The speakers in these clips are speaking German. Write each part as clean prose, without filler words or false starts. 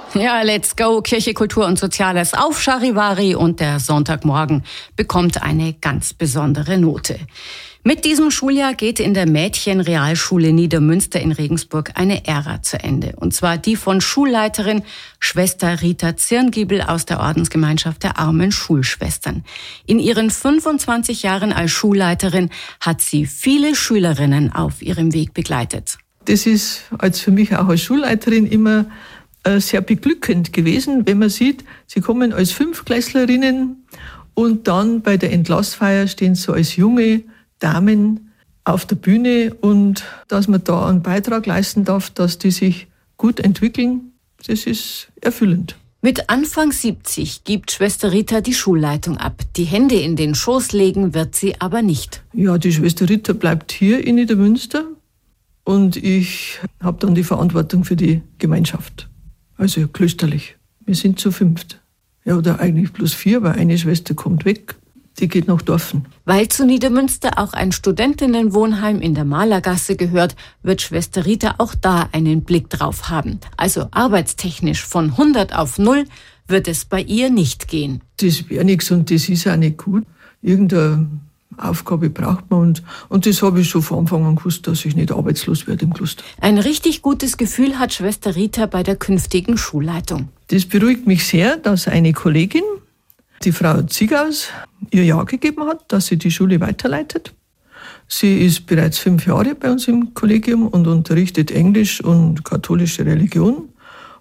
Ja, let's go. Kirche, Kultur und Soziales auf Charivari und der Sonntagmorgen bekommt eine ganz besondere Note. Mit diesem Schuljahr geht in der Mädchenrealschule Niedermünster in Regensburg eine Ära zu Ende. Und zwar die von Schulleiterin Schwester Rita Zirngiebel aus der Ordensgemeinschaft der armen Schulschwestern. In ihren 25 Jahren als Schulleiterin hat sie viele Schülerinnen auf ihrem Weg begleitet. Das ist für mich auch als Schulleiterin immer sehr beglückend gewesen, wenn man sieht, sie kommen als Fünftklässlerinnen und dann bei der Entlassfeier stehen sie als junge Damen auf der Bühne und dass man da einen Beitrag leisten darf, dass die sich gut entwickeln, das ist erfüllend. Mit Anfang 70 gibt Schwester Rita die Schulleitung ab. Die Hände in den Schoß legen wird sie aber nicht. Ja, die Schwester Rita bleibt hier in Niedermünster und ich habe dann die Verantwortung für die Gemeinschaft, also klösterlich. Wir sind zu 5. Ja, oder eigentlich plus 4, weil eine Schwester kommt weg. Die geht nach Dorfen. Weil zu Niedermünster auch ein Studentinnenwohnheim in der Malergasse gehört, wird Schwester Rita auch da einen Blick drauf haben. Also arbeitstechnisch von 100 auf 0 wird es bei ihr nicht gehen. Das wäre nichts und das ist auch nicht gut. Irgendeine Aufgabe braucht man und das habe ich schon von Anfang an gewusst, dass ich nicht arbeitslos werde im Kloster. Ein richtig gutes Gefühl hat Schwester Rita bei der künftigen Schulleitung. Das beruhigt mich sehr, dass eine Kollegin, die Frau Ziegaus, ihr Ja gegeben hat, dass sie die Schule weiterleitet. Sie ist bereits 5 Jahre bei uns im Kollegium und unterrichtet Englisch und katholische Religion.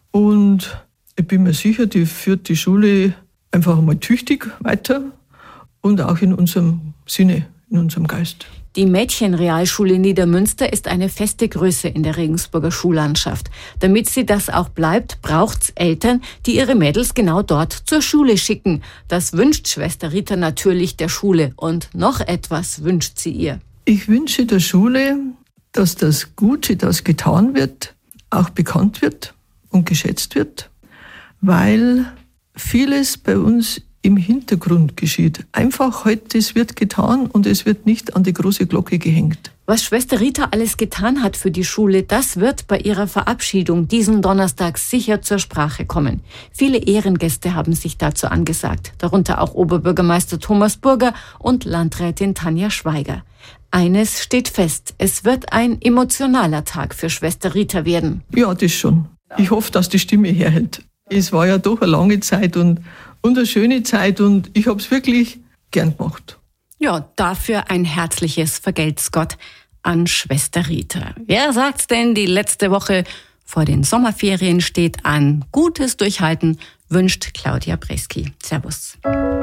Und ich bin mir sicher, die führt die Schule einfach einmal tüchtig weiter und auch in unserem Sinne, in unserem Geist. Die Mädchenrealschule Niedermünster ist eine feste Größe in der Regensburger Schullandschaft. Damit sie das auch bleibt, braucht's Eltern, die ihre Mädels genau dort zur Schule schicken. Das wünscht Schwester Rita natürlich der Schule. Und noch etwas wünscht sie ihr. Ich wünsche der Schule, dass das Gute, das getan wird, auch bekannt wird und geschätzt wird, weil vieles bei uns im Hintergrund geschieht. Einfach heute, es wird getan und es wird nicht an die große Glocke gehängt. Was Schwester Rita alles getan hat für die Schule, das wird bei ihrer Verabschiedung diesen Donnerstag sicher zur Sprache kommen. Viele Ehrengäste haben sich dazu angesagt, darunter auch Oberbürgermeister Thomas Burger und Landrätin Tanja Schweiger. Eines steht fest, es wird ein emotionaler Tag für Schwester Rita werden. Ja, das schon. Ich hoffe, dass die Stimme herhält. Es war ja doch eine lange Zeit und eine schöne Zeit und ich habe es wirklich gern gemacht. Ja, dafür ein herzliches Vergelt's Gott an Schwester Rita. Wer sagt's denn, die letzte Woche vor den Sommerferien steht an. Gutes Durchhalten wünscht Claudia Breski. Servus.